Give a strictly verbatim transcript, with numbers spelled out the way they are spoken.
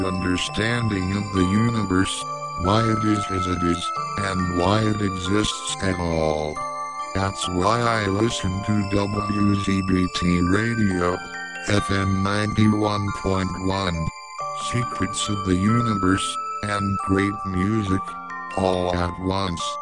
understanding of the universe, why it is as it is, and why it exists at all. That's why I listen to W Z B T Radio, F M ninety-one point one. Secrets of the universe, and great music, all at once.